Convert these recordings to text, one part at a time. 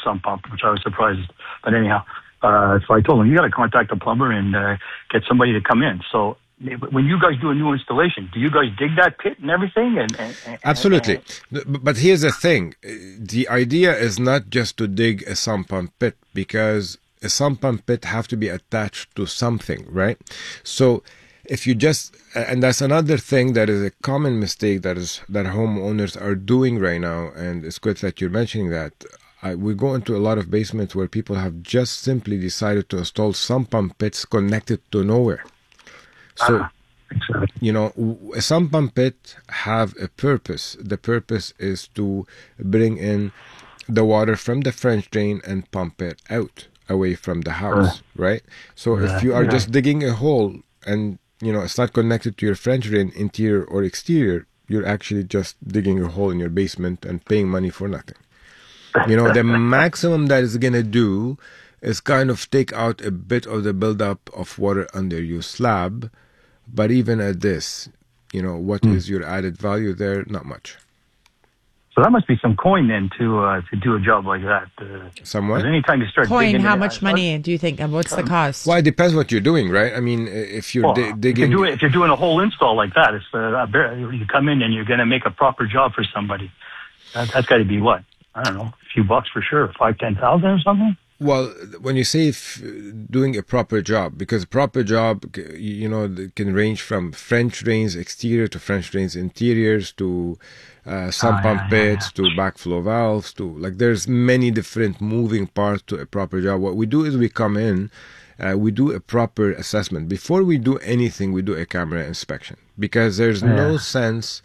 sump pump, which I was surprised. But anyhow, so I told him, you got to contact the plumber and get somebody to come in. So when you guys do a new installation, do you guys dig that pit and everything? Absolutely. But here's the thing. The idea is not just to dig a sump pump pit, because a sump pump pit have to be attached to something, right? So if you just, and that's another thing that is a common mistake that homeowners are doing right now, and it's good that you're mentioning that. We go into a lot of basements where people have just simply decided to install sump pump pits connected to nowhere. So, you know, a sump pump pit have a purpose. The purpose is to bring in the water from the French drain and pump it out away from the house, right? So if you are just digging a hole and, you know, it's not connected to your French drain, interior or exterior, you're actually just digging a hole in your basement and paying money for nothing. You know, the maximum that it's going to do is kind of take out a bit of the buildup of water under your slab. But even at this, you know, what is your added value there? Not much. So that must be some coin then to do a job like that. Somewhat. Anytime you start coin, digging, how much money do you think? And what's the cost? Well, it depends what you're doing, right? I mean, if you're digging... If you're doing a whole install like that, it's you come in and you're going to make a proper job for somebody. That's got to be what? I don't know, a few bucks for sure, 5,000-10,000 or something. Well, when you say doing a proper job, because a proper job, you know, can range from French drains exterior to French drains interiors to sump pump pits to backflow valves to, like, there's many different moving parts to a proper job. What we do is we come in, we do a proper assessment. Before we do anything, we do a camera inspection, because there's no sense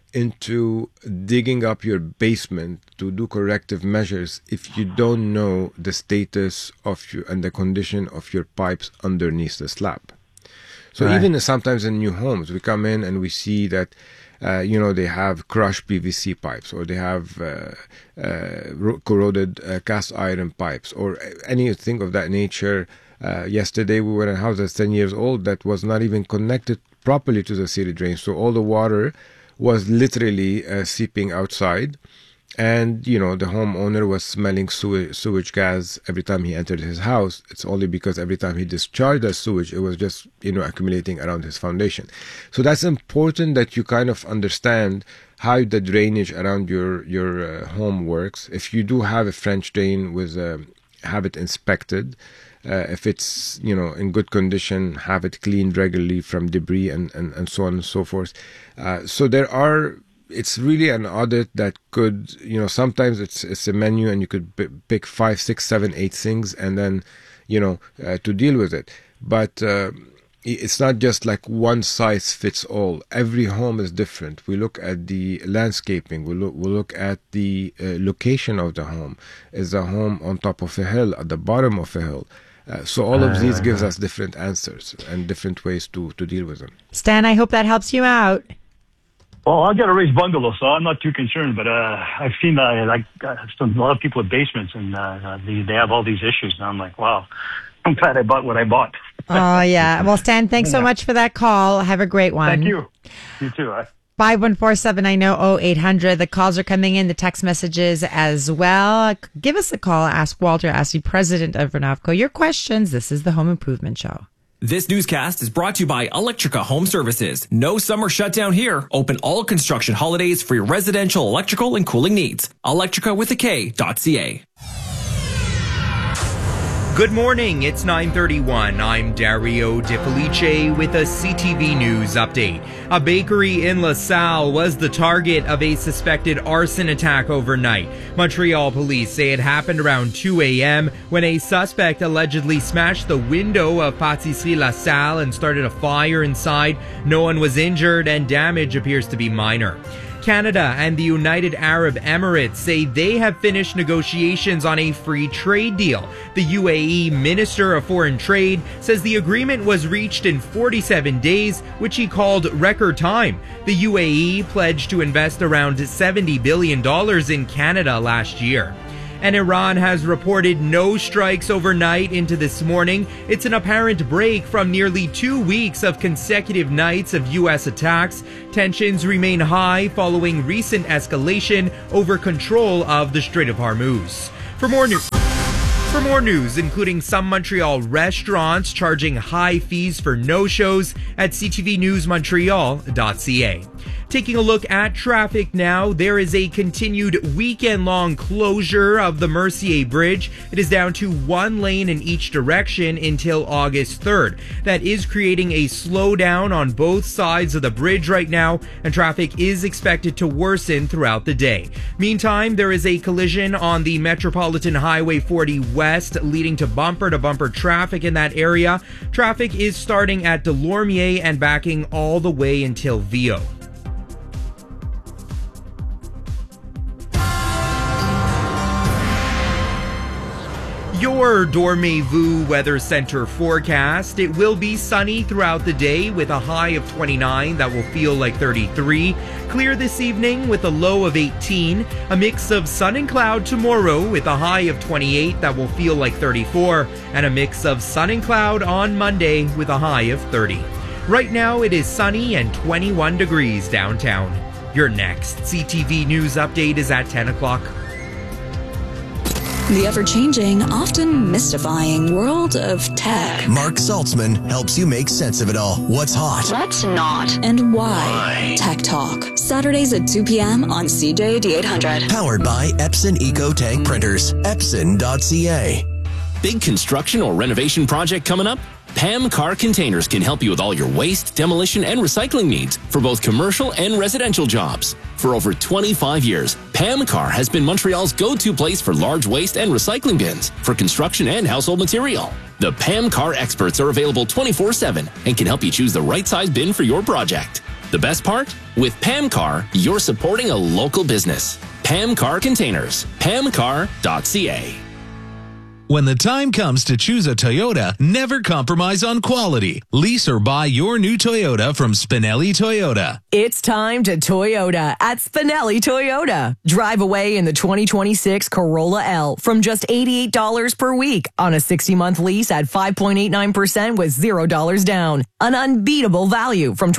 into digging up your basement to do corrective measures if you don't know the status of you and the condition of your pipes underneath the slab. So even sometimes in new homes, we come in and we see that you know, they have crushed PVC pipes, or they have corroded cast iron pipes, or anything of that nature. Yesterday we were in a house that's 10 years old that was not even connected properly to the city drain, so all the water was literally seeping outside, and, you know, the homeowner was smelling sewage gas every time he entered his house. It's only because every time he discharged that sewage, it was just, you know, accumulating around his foundation. So that's important that you kind of understand how the drainage around your home works. If you do have a French drain have it inspected. If it's, you know, in good condition, have it cleaned regularly from debris and so on and so forth. So it's really an audit that could, you know, sometimes it's a menu and you could pick 5, 6, 7, 8 things and then, you know, to deal with it. But it's not just like one size fits all. Every home is different. We look at the landscaping. We look at the location of the home. Is the home on top of a hill, at the bottom of a hill? So all of these gives us different answers and different ways to deal with them. Stan, I hope that helps you out. Well, I've got a raised bungalow, so I'm not too concerned. But I've seen a lot of people with basements, and they have all these issues. And I'm like, wow, I'm glad I bought what I bought. Oh, yeah. Well, Stan, thanks so much for that call. Have a great one. Thank you. You too. 514-790-0800. The calls are coming in, the text messages as well. Give us a call. Ask Walter, ask the president of Renavco your questions. This is the Home Improvement Show. This newscast is brought to you by Electrica Home Services. No summer shutdown here. Open all construction holidays for your residential electrical and cooling needs. Electrica.ca. Good morning, it's 9:31. I'm Dario De Felice with a CTV News update. A bakery in LaSalle was the target of a suspected arson attack overnight. Montreal police say it happened around 2 a.m. when a suspect allegedly smashed the window of Pâtisserie LaSalle and started a fire inside. No one was injured and damage appears to be minor. Canada and the United Arab Emirates say they have finished negotiations on a free trade deal. The UAE Minister of Foreign Trade says the agreement was reached in 47 days, which he called record time. The UAE pledged to invest around $70 billion in Canada last year. And Iran has reported no strikes overnight into this morning. It's an apparent break from nearly 2 weeks of consecutive nights of U.S. attacks. Tensions remain high following recent escalation over control of the Strait of Hormuz. For more news, including some Montreal restaurants charging high fees for no-shows at ctvnewsmontreal.ca. Taking a look at traffic now, there is a continued weekend-long closure of the Mercier Bridge. It is down to one lane in each direction until August 3rd. That is creating a slowdown on both sides of the bridge right now, and traffic is expected to worsen throughout the day. Meantime, there is a collision on the Metropolitan Highway 40 West leading to bumper-to-bumper traffic in that area. Traffic is starting at Delormier and backing all the way until Viau. Your Dormez-vous Weather Center forecast. It will be sunny throughout the day with a high of 29 that will feel like 33. Clear this evening with a low of 18. A mix of sun and cloud tomorrow with a high of 28 that will feel like 34. And a mix of sun and cloud on Monday with a high of 30. Right now it is sunny and 21 degrees downtown. Your next CTV News update is at 10 o'clock. The ever-changing, often mystifying world of tech. Mark Saltzman helps you make sense of it all. What's hot? What's not? And why? Tech Talk. Saturdays at 2 p.m. on CJAD 800. Powered by Epson Eco Tank Printers. Epson.ca. Big construction or renovation project coming up? Pam Car Containers can help you with all your waste, demolition, and recycling needs for both commercial and residential jobs. For over 25 years, Pam Car has been Montreal's go-to place for large waste and recycling bins for construction and household material. The Pam Car experts are available 24/7 and can help you choose the right size bin for your project. The best part? With Pam Car, you're supporting a local business. Pam Car Containers. PamCar.ca. When the time comes to choose a Toyota, never compromise on quality. Lease or buy your new Toyota from Spinelli Toyota. It's time to Toyota at Spinelli Toyota. Drive away in the 2026 Corolla L from just $88 per week on a 60-month lease at 5.89% with $0 down. An unbeatable value from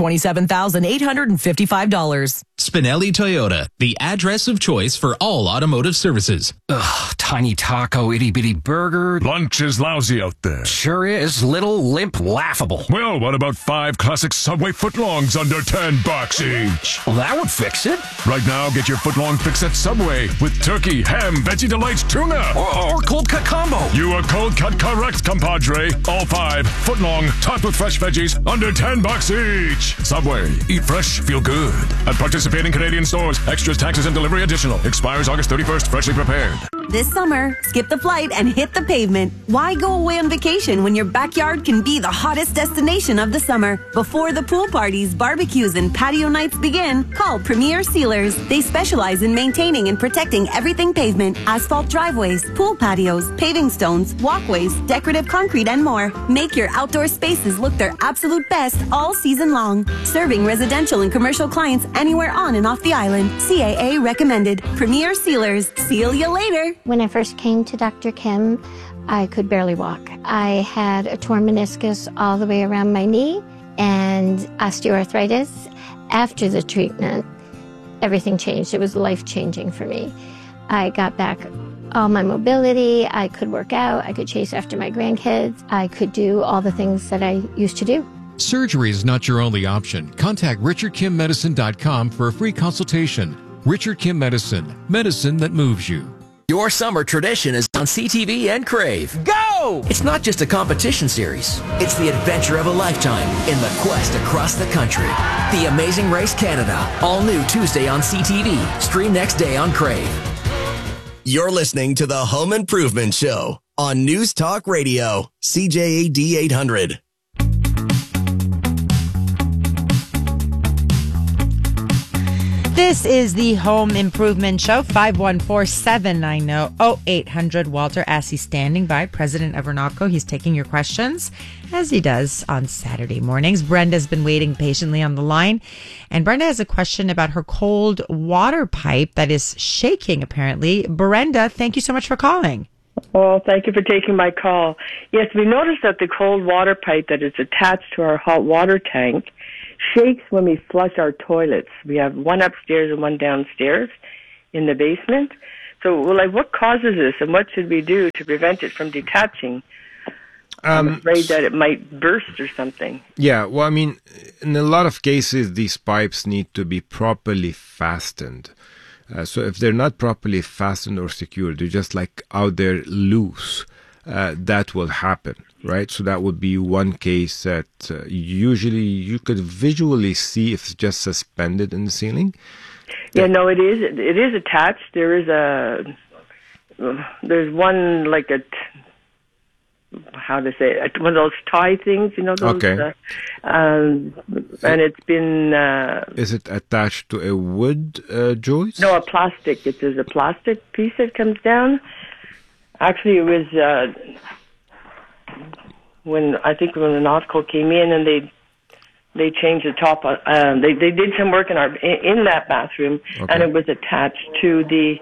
$27,855. Spinelli Toyota, the address of choice for all automotive services. Ugh, tiny taco, itty-bitty burger. Lunch is lousy out there. Sure is. Little, limp, laughable. Well, what about 5 classic Subway footlongs under $10 each? Well, that would fix it. Right now, get your footlong fix at Subway with turkey, ham, veggie delights, tuna. Or cold cut combo. You are cold cut correct, compadre. All 5 footlong, topped with fresh veggies, under $10 each. Subway. Eat fresh, feel good. At participating Canadian stores. Extras, taxes, and delivery additional. Expires August 31st. Freshly prepared. This summer, skip the flight and hit the pavement. Why go away on vacation when your backyard can be the hottest destination of the summer? Before the pool parties, barbecues, and patio nights begin, call Premier Sealers. They specialize in maintaining and protecting everything pavement, asphalt driveways, pool patios, paving stones, walkways, decorative concrete, and more. Make your outdoor spaces look their absolute best all season long. Serving residential and commercial clients anywhere on and off the island. CAA recommended. Premier Sealers. Seal you later. When I first came to Dr. Kim, I could barely walk. I had a torn meniscus all the way around my knee and osteoarthritis. After the treatment, everything changed. It was life-changing for me. I got back all my mobility. I could work out. I could chase after my grandkids. I could do all the things that I used to do. Surgery is not your only option. Contact RichardKimMedicine.com for a free consultation. Richard Kim Medicine. Medicine that moves you. Your summer tradition is on CTV and Crave. Go! It's not just a competition series. It's the adventure of a lifetime in the quest across the country. The Amazing Race Canada. All new Tuesday on CTV. Stream next day on Crave. You're listening to the Home Improvement Show on News Talk Radio, CJAD 800. This is the Home Improvement Show, 514-790-0800. Walter Assey standing by, president of Vernavco. He's taking your questions, as he does on Saturday mornings. Brenda's been waiting patiently on the line, and Brenda has a question about her cold water pipe that is shaking, apparently. Brenda, thank you so much for calling. Well, thank you for taking my call. Yes, we noticed that the cold water pipe that is attached to our hot water tank shakes when we flush our toilets. We have one upstairs and one downstairs in the basement. So, like, what causes this, and what should we do to prevent it from detaching? I'm afraid that it might burst or something. Yeah, well, I mean, in a lot of cases, these pipes need to be properly fastened. So if they're not properly fastened or secured, they're just like out there loose, that will happen, right? So that would be one case that usually you could visually see if it's just suspended in the ceiling. Yeah, no, it is. It is attached. There's one like how to say it, one of those tie things, you know. Those, okay. And it's been. Is it attached to a wood joist? No, a plastic. There's a plastic piece that comes down. Actually, it was when the Nautical came in and they changed the top. They did some work in that bathroom, okay. And it was attached to the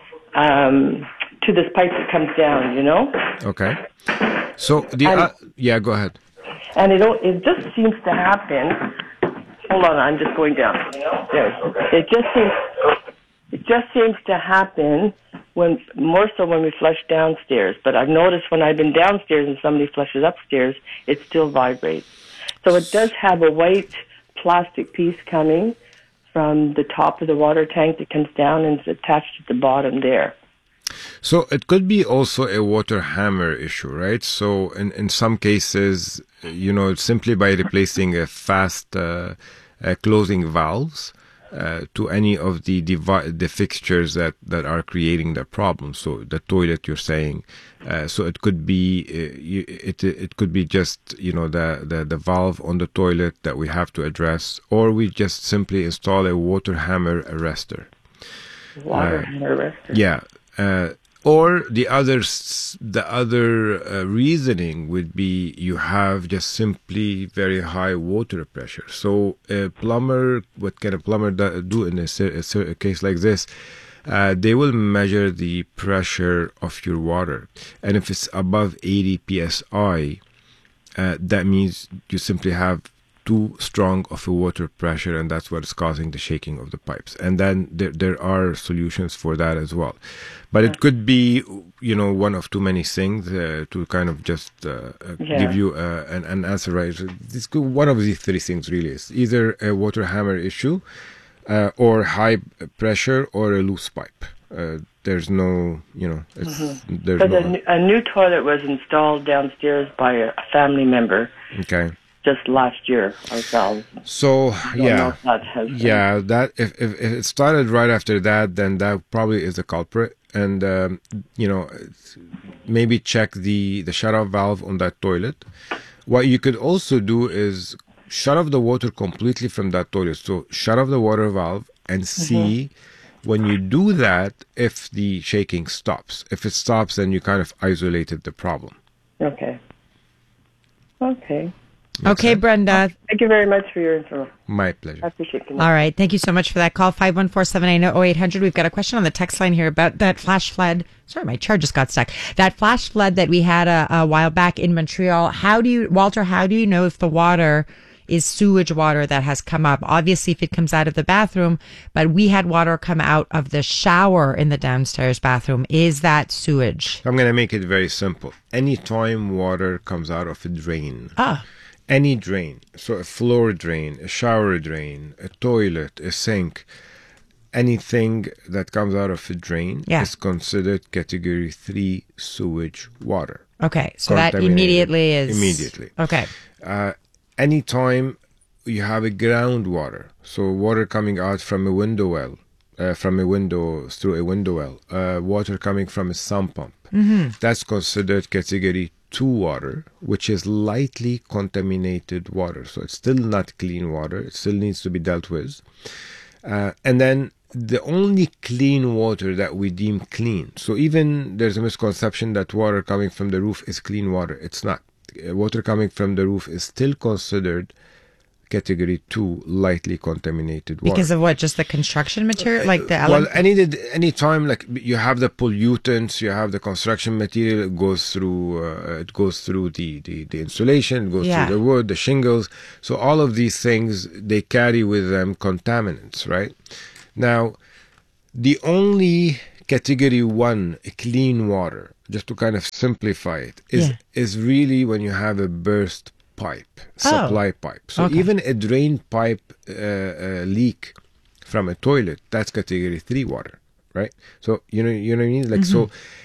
to this pipe that comes down. You know. Okay. So yeah, go ahead. And it just seems to happen. Hold on, I'm just going down. There. It just seems to happen more so when we flush downstairs. But I've noticed when I've been downstairs and somebody flushes upstairs, it still vibrates. So it does have a white plastic piece coming from the top of the water tank that comes down and is attached at the bottom there. So it could be also a water hammer issue, right? So in some cases, simply by replacing a fast closing valves to any of the fixtures that are creating the problem. So the toilet, you're saying, so it could be it could be just the valve on the toilet that we have to address, or we just simply install a water hammer arrestor. Water hammer arrestor. Yeah. Or the other reasoning would be you have just simply very high water pressure. So a plumber, what can a plumber do in a case like this? They will measure the pressure of your water, and if it's above 80 psi, that means you simply have too strong of a water pressure, and that's what's causing the shaking of the pipes. And then there are solutions for that as well. But it could be, one of too many things to kind of just give you an answer, right? One of these three things really is either a water hammer issue, or high pressure, or a loose pipe. There's no, there's no. A new toilet was installed downstairs by a family member. Okay. Just last year ourselves. So that if it started right after that, then that probably is the culprit. And maybe check the shut-off valve on that toilet. What you could also do is shut off the water completely from that toilet. So shut off the water valve and see when you do that if the shaking stops. If it stops, then you kind of isolated the problem. Okay. Okay, Brenda. Thank you very much for your info. My pleasure. I appreciate it. All right. Thank you so much for that call. 514-790-0800. We've got a question on the text line here about that flash flood. Sorry, my chart just got stuck. That flash flood that we had a while back in Montreal. Walter, how do you know if the water is sewage water that has come up? Obviously, if it comes out of the bathroom, but we had water come out of the shower in the downstairs bathroom. Is that sewage? I'm going to make it very simple. Anytime water comes out of a drain. Any drain, so a floor drain, a shower drain, a toilet, a sink, anything that comes out of a drain is considered category 3 sewage water. Okay, so that immediately is... Immediately. Okay. Anytime you have a groundwater, so water coming out from a window well, through a window well, water coming from a sump pump, that's considered category 2 water, which is lightly contaminated water. So it's still not clean water. It still needs to be dealt with. And then the only clean water that we deem clean. So even there's a misconception that water coming from the roof is clean water. It's not. Water coming from the roof is still considered category 2 lightly contaminated water. Because of what? Just the construction material? Like the any time like you have the pollutants, you have the construction material, it goes through the insulation, it goes through the wood, the shingles. So all of these things, they carry with them contaminants, right? Now, the only Category 1, clean water, just to kind of simplify it, is really when you have a burst pipe, supply pipe. So even a drain pipe leak from a toilet, that's category 3 water, right? So you know what I mean? Like so,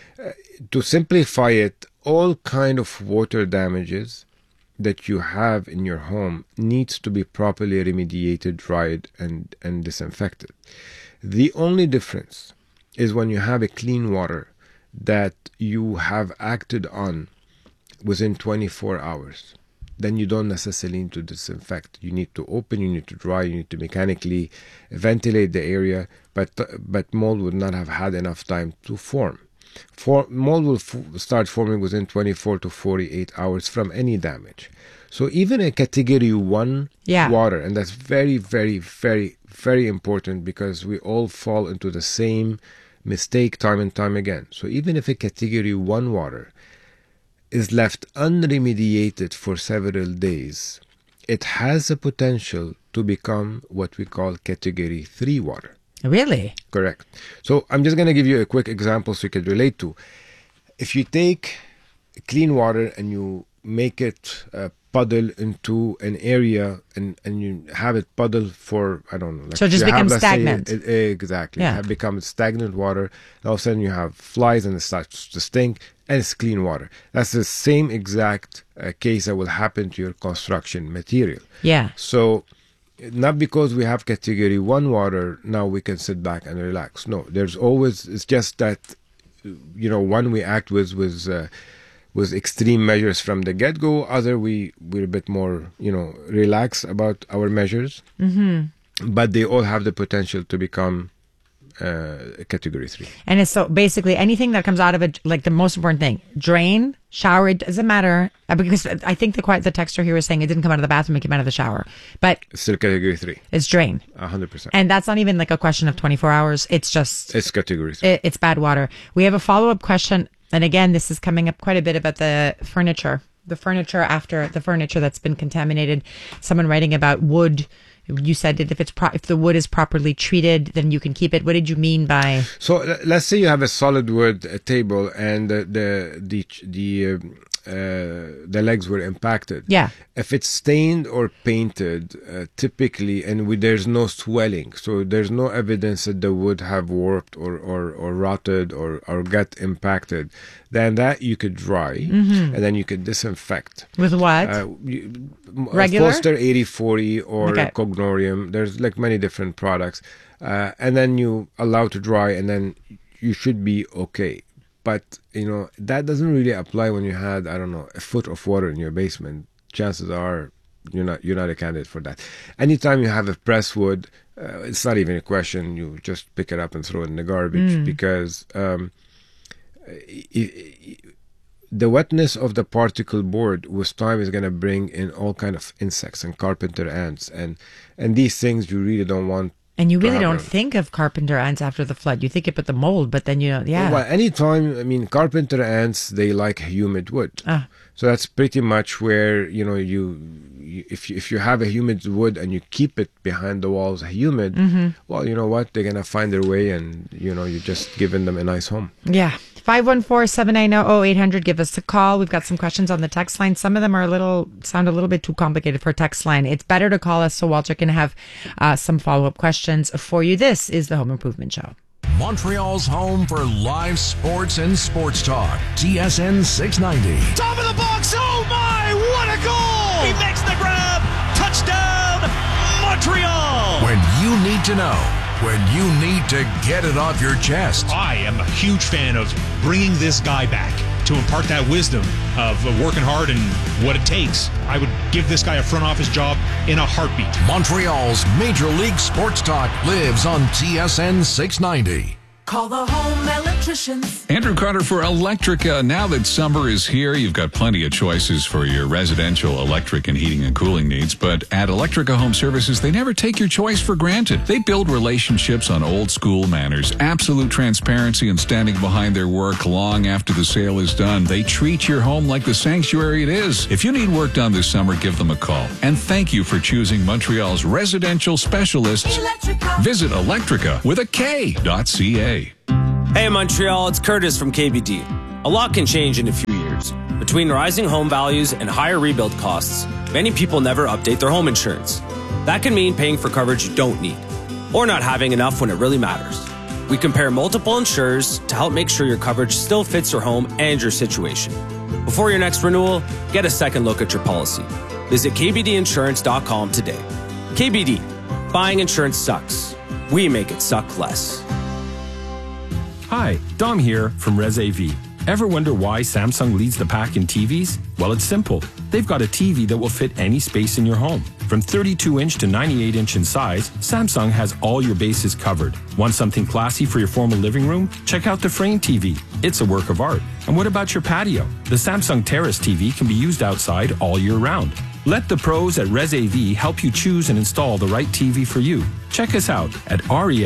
to simplify it, all kind of water damages that you have in your home needs to be properly remediated, dried, and disinfected. The only difference is when you have a clean water that you have acted on within 24 hours. Then you don't necessarily need to disinfect. You need to open, you need to dry, you need to mechanically ventilate the area, but mold would not have had enough time to form. Mold will start forming within 24 to 48 hours from any damage. So even a category 1 water, and that's very, very, very, very important because we all fall into the same mistake time and time again. So even if a category 1 water is left unremediated for several days, it has the potential to become what we call category 3 water. Really? Correct. So I'm just going to give you a quick example so you can relate to. If you take clean water and you make it puddle into an area and you have it puddle for, I don't know. Like so it just becomes stagnant. Exactly. Yeah. It becomes stagnant water. All of a sudden you have flies and it starts to stink, and it's clean water. That's the same exact case that will happen to your construction material. Yeah. So not because we have category 1 water, now we can sit back and relax. No, there's always, it's just that, one we act with extreme measures from the get-go. Other, we're a bit more, relaxed about our measures. Mm-hmm. But they all have the potential to become category 3. And it's so basically anything that comes out of it, like the most important thing, drain, shower, it doesn't matter. Because I think the texter here was saying it didn't come out of the bathroom, it came out of the shower. But it's still category 3. It's drain. 100%. And that's not even like a question of 24 hours. It's just... It's category 3. It's bad water. We have a follow-up question. And again, this is coming up quite a bit about the furniture. The furniture after the furniture that's been contaminated. Someone writing about wood. You said that if the wood is properly treated, then you can keep it. What did you mean by? So let's say you have a solid wood table and the legs were impacted. Yeah. If it's stained or painted, typically, and there's no swelling, so there's no evidence that the wood have warped or rotted or got impacted, then that you could dry and then you could disinfect. With what? Regular? Foster 8040 or Cognorium. There's like many different products. And then you allow to dry and then you should be okay. But, that doesn't really apply when you had, I don't know, a foot of water in your basement. Chances are you're not a candidate for that. Anytime you have a pressed wood, it's not even a question. You just pick it up and throw it in the garbage because the wetness of the particle board with time is going to bring in all kind of insects and carpenter ants. And these things you really don't want. And you really don't think of carpenter ants after the flood. You think about the mold, but then Well, anytime, carpenter ants, they like humid wood. So that's pretty much where, if you have a humid wood and you keep it behind the walls humid, well, you know what? They're going to find their way and, you're just giving them a nice home. Yeah. 514-790-0800. Give us a call. We've got some questions on the text line. Some of them sound a little bit too complicated for a text line. It's better to call us so Walter can have some follow-up questions for you. This is the Home Improvement Show. Montreal's home for live sports and sports talk. TSN 690. Top of the box. Oh my, what a goal! He makes the grab. Touchdown, Montreal. When you need to know. When you need to get it off your chest. I am a huge fan of bringing this guy back to impart that wisdom of working hard and what it takes. I would give this guy a front office job in a heartbeat. Montreal's Major League Sports Talk lives on TSN 690. Call the home electricians. Andrew Carter for Electrica. Now that summer is here, you've got plenty of choices for your residential electric and heating and cooling needs. But at Electrica Home Services, they never take your choice for granted. They build relationships on old school manners, absolute transparency and standing behind their work long after the sale is done. They treat your home like the sanctuary it is. If you need work done this summer, give them a call. And thank you for choosing Montreal's residential specialists. Electrica. Visit Electrica with a K.ca. Hey Montreal, it's Curtis from KBD. A lot can change in a few years. Between rising home values and higher rebuild costs, many people never update their home insurance. That can mean paying for coverage you don't need, or not having enough when it really matters. We compare multiple insurers to help make sure your coverage still fits your home and your situation. Before your next renewal, get a second look at your policy. Visit kbdinsurance.com today. KBD, buying insurance sucks. We make it suck less. Hi, Dom here from ResAV. Ever wonder why Samsung leads the pack in TVs? Well, it's simple. They've got a TV that will fit any space in your home. From 32-inch to 98-inch in size, Samsung has all your bases covered. Want something classy for your formal living room? Check out the Frame TV. It's a work of art. And what about your patio? The Samsung Terrace TV can be used outside all year round. Let the pros at ResAV help you choose and install the right TV for you. Check us out at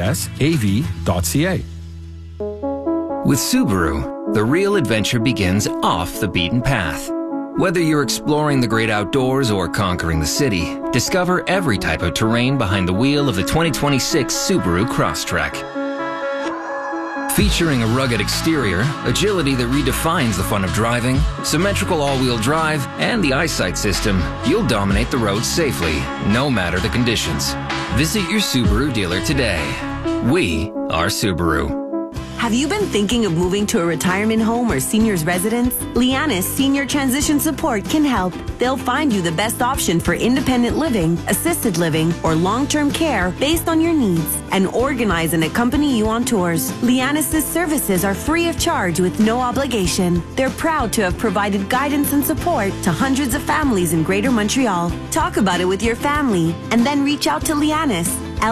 resav.ca. With Subaru, the real adventure begins off the beaten path. Whether you're exploring the great outdoors or conquering the city, discover every type of terrain behind the wheel of the 2026 Subaru Crosstrek. Featuring a rugged exterior, agility that redefines the fun of driving, symmetrical all-wheel drive, and the eyesight system, you'll dominate the road safely, no matter the conditions. Visit your Subaru dealer today. We are Subaru. Have you been thinking of moving to a retirement home or seniors residence? Lianis Senior Transition Support can help. They'll find you the best option for independent living, assisted living, or long-term care based on your needs and organize and accompany you on tours. Lianis' services are free of charge with no obligation. They're proud to have provided guidance and support to hundreds of families in Greater Montreal. Talk about it with your family and then reach out to Lianis,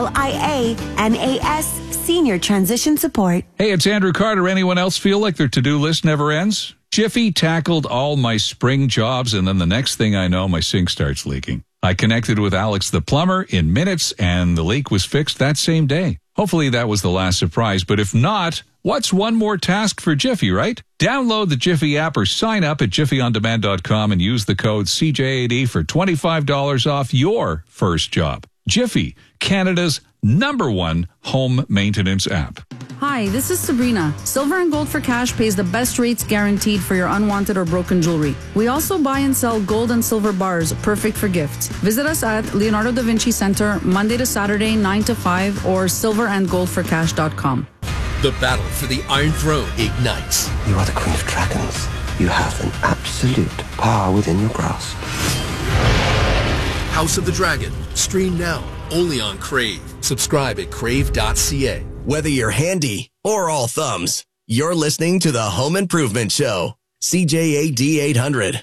LIANAS, Senior Transition Support. Hey, it's Andrew Carter. Anyone else feel like their to-do list never ends? Jiffy tackled all my spring jobs, and then the next thing I know, my sink starts leaking. I connected with Alex the plumber in minutes, and the leak was fixed that same day. Hopefully that was the last surprise, but if not, what's one more task for Jiffy, right? Download the Jiffy app or sign up at jiffyondemand.com and use the code CJ80 for $25 off your first job. Jiffy, Canada's #1 home maintenance app. Hi, this is Sabrina. Silver and Gold for Cash pays the best rates guaranteed for your unwanted or broken jewelry. We also buy and sell gold and silver bars, perfect for gifts. Visit us at Leonardo da Vinci Center, Monday to Saturday, 9 to 5, or silverandgoldforcash.com. The battle for the Iron Throne ignites. You are the Queen of Dragons. You have an absolute power within your grasp. House of the Dragon. Stream now, only on Crave. Subscribe at crave.ca. Whether you're handy or all thumbs, you're listening to the Home Improvement Show. CJAD 800.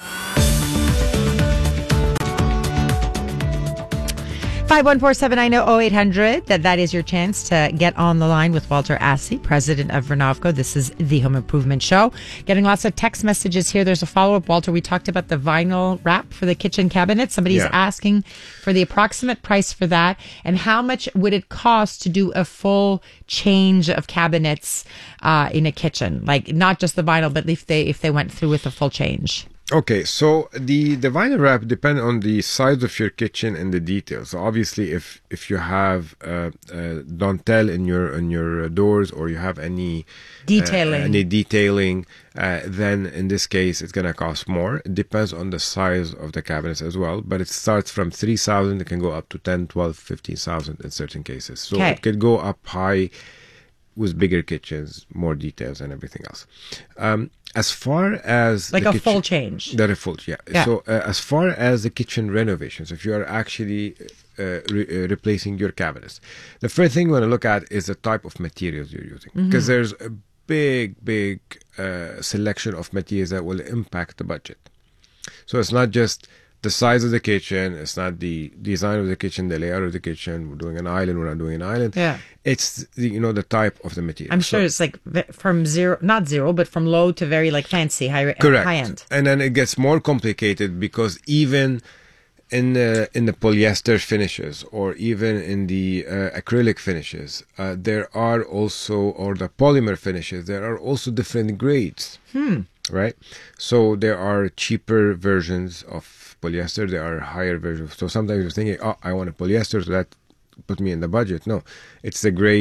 514-790-0800. That is your chance to get on the line with Walter Assey, president of Renovco. This is the Home Improvement Show. Getting lots of text messages here. There's a follow-up, Walter. We talked about the vinyl wrap for the kitchen cabinet. Somebody's asking for the approximate price for that, and how much would it cost to do a full change of cabinets in a kitchen, like not just the vinyl, but if they went through with a full change. Okay, so the vinyl wrap depends on the size of your kitchen and the details. So obviously, if you have dentelle in your doors, or you have any detailing, then in this case it's gonna cost more. It depends on the size of the cabinets as well, but it starts from $3,000. It can go up to $10,000, $12,000, $15,000 in certain cases. So it could go up high with bigger kitchens, more details and everything else. As far as like a full change, that a full, So as far as the kitchen renovations, if you are actually replacing your cabinets, the first thing you want to look at is the type of materials you're using, because there's a big selection of materials that will impact the budget. So it's not just the size of the kitchen, it's not the design of the kitchen, the layout of the kitchen. We're doing an island, we're not doing an island. Yeah. It's the type of the material. I'm sure it's like from not zero, but from low to very like fancy, high end. And then it gets more complicated because even in the polyester finishes, or even in the acrylic finishes, there are also, or the polymer finishes, there are also different grades. Right? So there are cheaper versions of polyester, there are higher versions. So sometimes you're thinking, I want a polyester, so that put me in the budget. No, it's the grade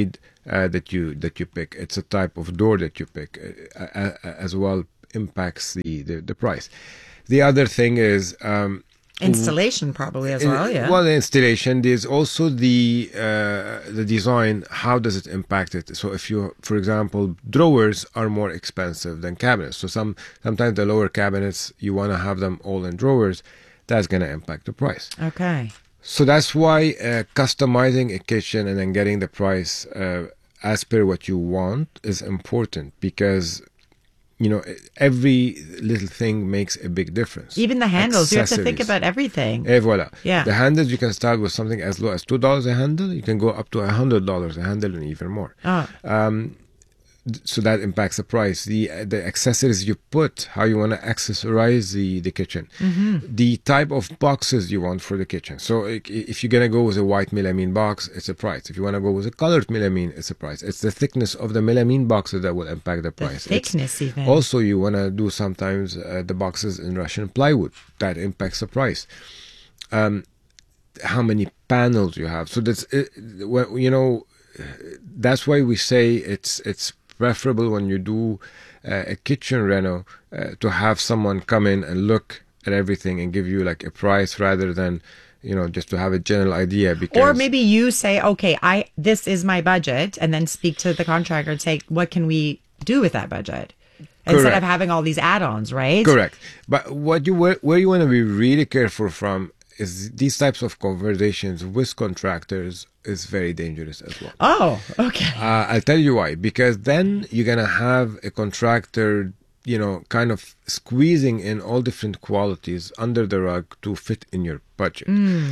that you pick. It's a type of door that you pick as well impacts the price. The other thing is installation probably as well. Yeah. Well, the installation. There's also the design. How does it impact it? So if you, for example, drawers are more expensive than cabinets. So sometimes the lower cabinets you want to have them all in drawers. That's going to impact the price. Okay. So that's why customizing a kitchen and then getting the price as per what you want is important, because every little thing makes a big difference. Even the handles, you have to think about everything. Et voila. Yeah. The handles, you can start with something as low as $2 a handle. You can go up to $100 a handle and even more. So that impacts the price. The accessories you put, how you want to accessorize the kitchen, the type of boxes you want for the kitchen. So if you're going to go with a white melamine box, it's a price. If you want to go with a colored melamine, it's a price. It's the thickness of the melamine boxes that will impact the price. The thickness even. Also, you want to do sometimes the boxes in Russian plywood. That impacts the price. How many panels you have. So that's, that's why we say it's preferable when you do a kitchen reno to have someone come in and look at everything and give you like a price rather than just to have a general idea. Or maybe you say, okay, this is my budget, and then speak to the contractor and say, what can we do with that budget? Instead of having all these add-ons, right? Correct. But where you want to be really careful from is these types of conversations with contractors is very dangerous as well. Oh, okay. I'll tell you why. Because then you're going to have a contractor, kind of squeezing in all different qualities under the rug to fit in your budget.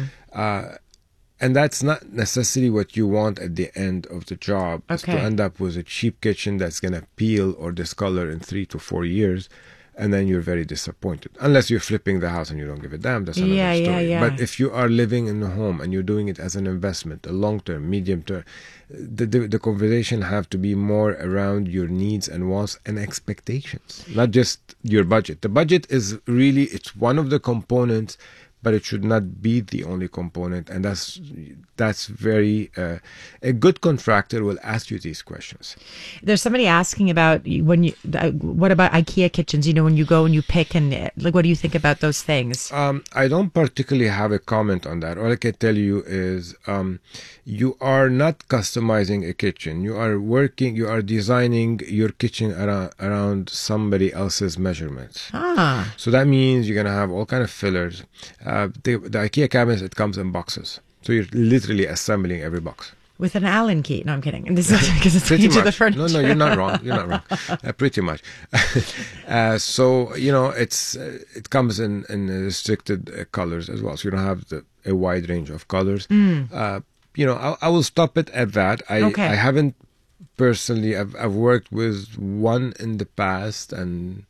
And that's not necessarily what you want at the end of the job. Is to end up with a cheap kitchen that's going to peel or discolor in 3 to 4 years. And then you're very disappointed. Unless you're flipping the house and you don't give a damn. That's another story. Yeah. But if you are living in a home and you're doing it as an investment, a long-term, medium-term, the conversation have to be more around your needs and wants and expectations, not just your budget. The budget is really, it's one of the components, but it should not be the only component. And that's very a good contractor will ask you these questions. There's somebody asking about what about IKEA kitchens? When you go and you pick, and what do you think about those things? I don't particularly have a comment on that. All I can tell you is you are not customizing a kitchen. You are designing your kitchen around somebody else's measurements. So that means you're gonna have all kind of fillers. The IKEA cabinets, it comes in boxes. So you're literally assembling every box. With an Allen key. No, I'm kidding. And this is because it's each of the furniture. No, you're not wrong. You're not wrong. Pretty much. So, it comes in restricted colors as well. So you don't have a wide range of colors. I will stop it at that. I haven't personally, I've worked with one in the past, and,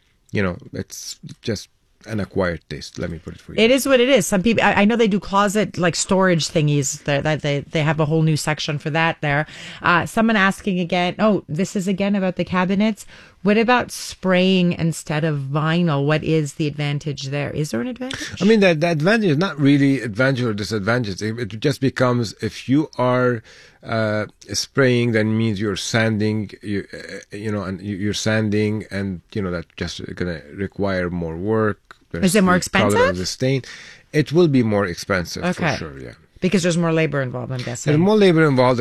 it's just an acquired taste. Let me put it for you. It is what it is. Some people, I know they do closet like storage thingies. That they have a whole new section for that there. Someone asking again. Oh, this is again about the cabinets. What about spraying instead of vinyl? What is the advantage there? Is there an advantage? I mean, the advantage is not really advantage or disadvantage. It just becomes, if you are spraying, then means you're sanding, and you're sanding, and that's just going to require more work. Is it more expensive? The stain, it will be more expensive for sure. Yeah. Because there's more labor involved, I'm guessing. There's more labor involved.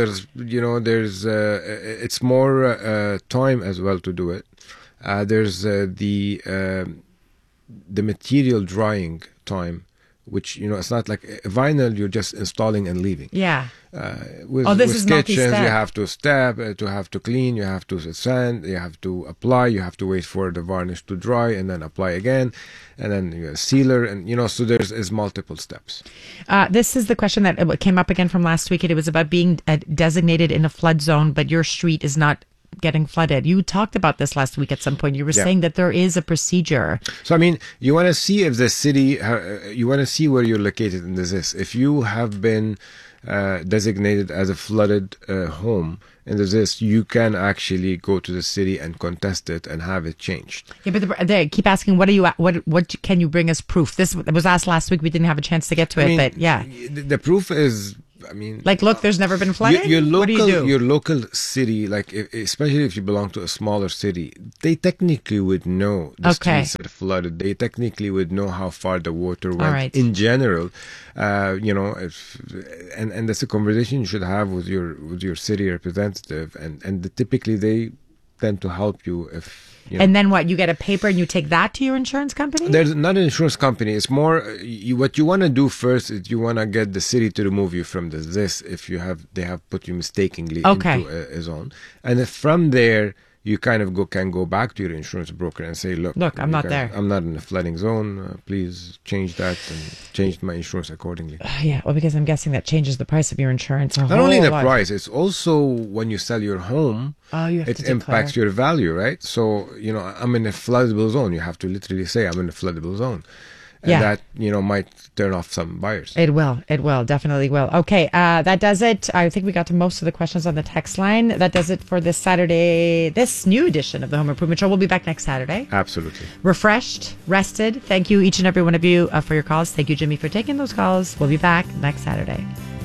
It's more time as well to do it. There's the material drying time, which it's not like a vinyl. You're just installing and leaving. Yeah. With kitchens, you have to step, to have to clean, you have to sand, you have to apply, you have to wait for the varnish to dry, and then apply again, and then you have a sealer, and so there's multiple steps. This is the question that came up again from last week, and it was about being designated in a flood zone, but your street is not getting flooded. You talked about this last week at some point. You were saying that there is a procedure. So, I mean, you want to see if the city, you want to see where you're located in this. If you have been designated as a flooded home in this, you can actually go to the city and contest it and have it changed. Yeah, but they keep asking, what can you bring as proof? This was asked last week. We didn't have a chance to get to it, but yeah. The proof is, I mean, like, look, there's never been flooding. Your local, what do you do? Your local city, like especially if you belong to a smaller city, they technically would know the streets are flooded. They technically would know how far the water went. In general, and that's a conversation you should have with your city representative, and typically they tend to help you if. And then what? You get a paper and you take that to your insurance company? There's not an insurance company. It's more what you want to do first is you want to get the city to remove you from this if they have put you mistakenly into a zone. And if from there you kind of can go back to your insurance broker and say, look, I'm not there. I'm not in a flooding zone. Please change that and change my insurance accordingly. Yeah, well, because I'm guessing that changes the price of your insurance. Not only the price, it's also when you sell your home, it impacts your value, right? So, I'm in a floodable zone. You have to literally say I'm in a floodable zone. And that, might turn off some buyers. It will, definitely will. Okay, that does it. I think we got to most of the questions on the text line. That does it for this Saturday, this new edition of the Home Improvement Show. We'll be back next Saturday. Absolutely. Refreshed, rested. Thank you, each and every one of you, for your calls. Thank you, Jimmy, for taking those calls. We'll be back next Saturday.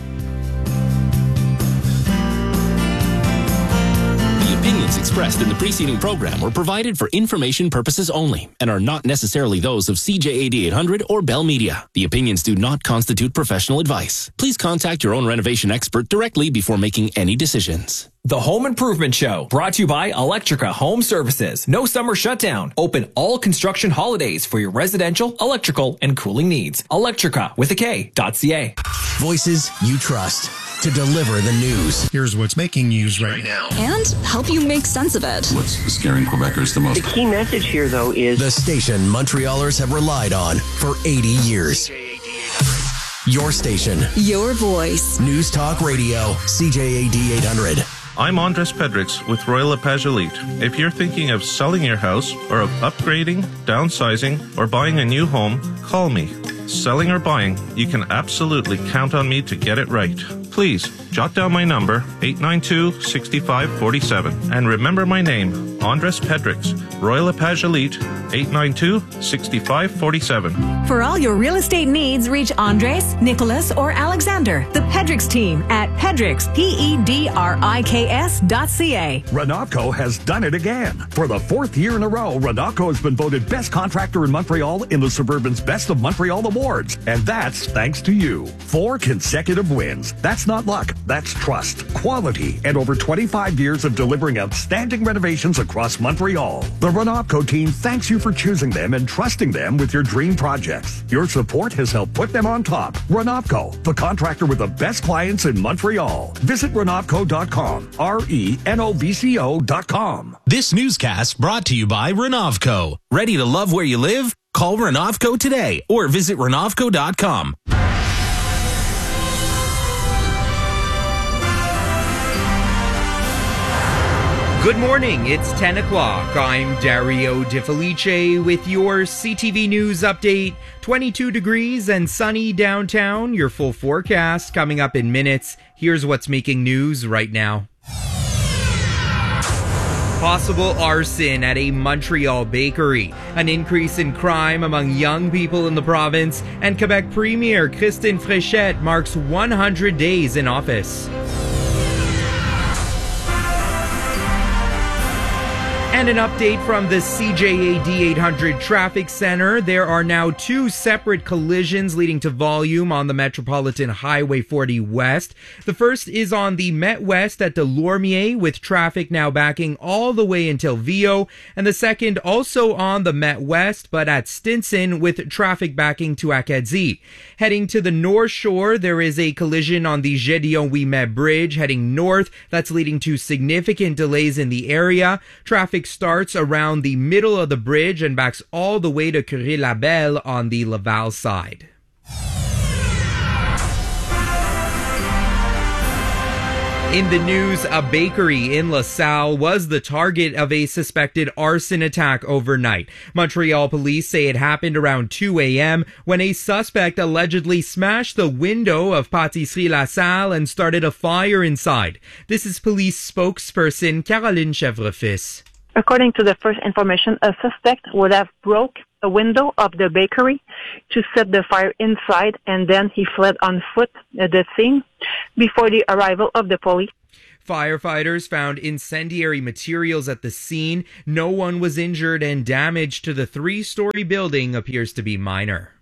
Opinions expressed in the preceding program were provided for information purposes only and are not necessarily those of CJAD 800 or Bell Media. The opinions do not constitute professional advice. Please contact your own renovation expert directly before making any decisions. The Home Improvement Show, brought to you by Electrica Home Services. No summer shutdown. Open all construction holidays for your residential, electrical, and cooling needs. Electrica with a K.ca. Voices you trust to deliver the news. Here's what's making news right now. And help you make sense of it. What's scaring Quebecers the most? The key message here, though, is the station Montrealers have relied on for 80 years. Your station. Your voice. News Talk Radio. CJAD 800. I'm Andres Pedrix with Royal LePage Elite. If you're thinking of selling your house or of upgrading, downsizing, or buying a new home, call me. Selling or buying, you can absolutely count on me to get it right. Please, jot down my number, 892-6547. And remember my name, Andres Pedrix, Royal LePage Elite, 892-6547. For all your real estate needs, reach Andres, Nicholas, or Alexander, the Pedrix team at Pedrix, PEDRIKS.ca. Renavco has done it again. For the fourth year in a row, Renavco has been voted best contractor in Montreal in the Suburban's Best of Montreal Awards. And that's thanks to you. 4 consecutive wins. That's not luck. That's trust, quality, and over 25 years of delivering outstanding renovations across Montreal. The Renavco team thanks you for choosing them and trusting them with your dream projects. Your support has helped put them on top. Renavco, the contractor with the best clients in Montreal. Visit Renavco.com. RENOVCO.com. This newscast brought to you by Renavco. Ready to love where you live? Call Renavco today or visit Renavco.com. Good morning, it's 10 o'clock. I'm Dario De Felice with your CTV News update. 22 degrees and sunny downtown. Your full forecast coming up in minutes. Here's what's making news right now. Possible arson at a Montreal bakery. An increase in crime among young people in the province. And Quebec Premier Christine Fréchette marks 100 days in office. And an update from the CJAD 800 Traffic Center. There are now 2 separate collisions leading to volume on the Metropolitan Highway 40 West. The first is on the Met West at Delormier, with traffic now backing all the way until Viau. And the second also on the Met West, but at Stinson, with traffic backing to Acadie. Heading to the North Shore, there is a collision on the Gédéon-Ouimet Bridge heading north. That's leading to significant delays in the area. Traffic starts around the middle of the bridge and backs all the way to Curie-Labelle on the Laval side. In the news, a bakery in LaSalle was the target of a suspected arson attack overnight. Montreal police say it happened around 2 a.m. when a suspect allegedly smashed the window of Pâtisserie LaSalle and started a fire inside. This is police spokesperson Caroline Chevrefils. According to the first information, a suspect would have broke a window of the bakery to set the fire inside, and then he fled on foot at the scene before the arrival of the police. Firefighters found incendiary materials at the scene. No one was injured, and damage to the 3-story building appears to be minor.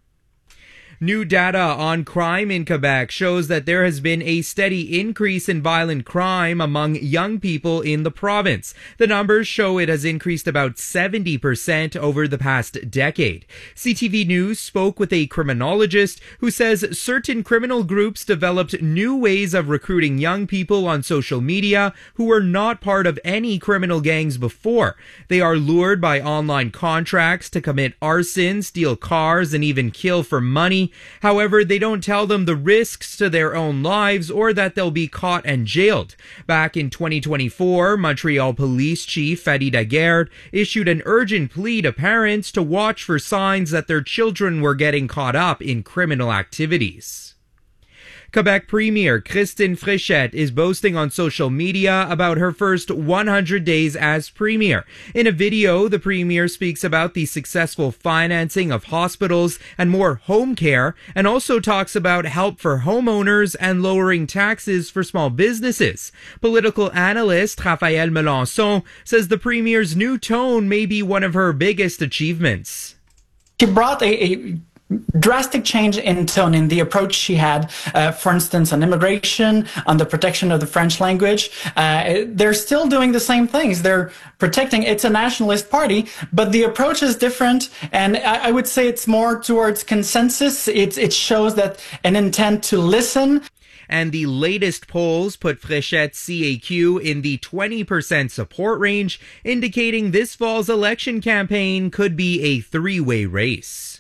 New data on crime in Quebec shows that there has been a steady increase in violent crime among young people in the province. The numbers show it has increased about 70% over the past decade. CTV News spoke with a criminologist who says certain criminal groups developed new ways of recruiting young people on social media who were not part of any criminal gangs before. They are lured by online contracts to commit arson, steal cars, and even kill for money. However, they don't tell them the risks to their own lives or that they'll be caught and jailed. Back in 2024, Montreal Police Chief Fadi Daguerre issued an urgent plea to parents to watch for signs that their children were getting caught up in criminal activities. Quebec Premier Christine Fréchette is boasting on social media about her first 100 days as Premier. In a video, the Premier speaks about the successful financing of hospitals and more home care, and also talks about help for homeowners and lowering taxes for small businesses. Political analyst Raphaël Melançon says the Premier's new tone may be one of her biggest achievements. She brought a drastic change in tone in the approach she had, for instance, on immigration, on the protection of the French language. They're still doing the same things. They're protecting, it's a nationalist party, but the approach is different. And I would say it's more towards consensus. It shows that an intent to listen. And the latest polls put Fréchette's CAQ in the 20% support range, indicating this fall's election campaign could be a three-way race.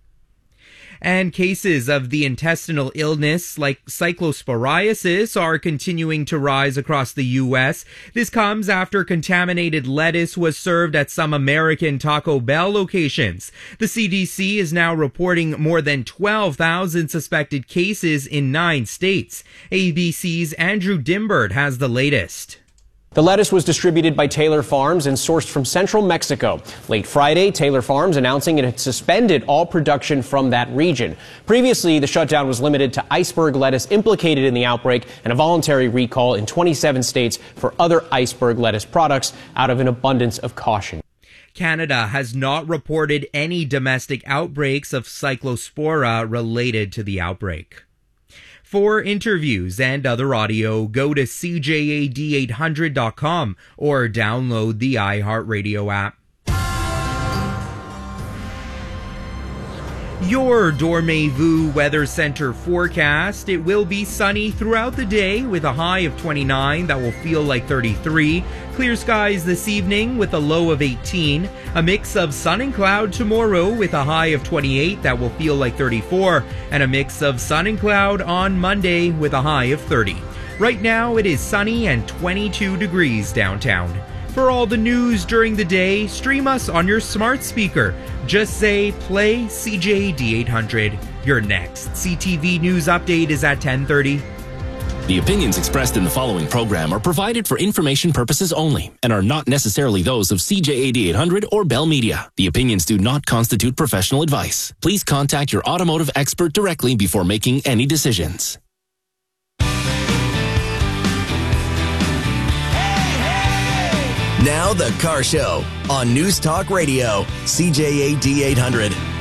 And cases of the intestinal illness like cyclosporiasis are continuing to rise across the U.S. This comes after contaminated lettuce was served at some American Taco Bell locations. The CDC is now reporting more than 12,000 suspected cases in 9 states. ABC's Andrew Dimbert has the latest. The lettuce was distributed by Taylor Farms and sourced from central Mexico. Late Friday, Taylor Farms announcing it had suspended all production from that region. Previously, the shutdown was limited to iceberg lettuce implicated in the outbreak and a voluntary recall in 27 states for other iceberg lettuce products out of an abundance of caution. Canada has not reported any domestic outbreaks of Cyclospora related to the outbreak. For interviews and other audio, go to CJAD800.com or download the iHeartRadio app. Your Dormez-vous Weather Center forecast. It will be sunny throughout the day with a high of 29 that will feel like 33. Clear skies this evening with a low of 18. A mix of sun and cloud tomorrow with a high of 28 that will feel like 34. And a mix of sun and cloud on Monday with a high of 30. Right now it is sunny and 22 degrees downtown. For all the news during the day, stream us on your smart speaker. Just say, play CJAD 800. Your next CTV News update is at 10:30. The opinions expressed in the following program are provided for information purposes only and are not necessarily those of CJAD 800 or Bell Media. The opinions do not constitute professional advice. Please contact your automotive expert directly before making any decisions. Now the Car Show on News Talk Radio, CJAD 800.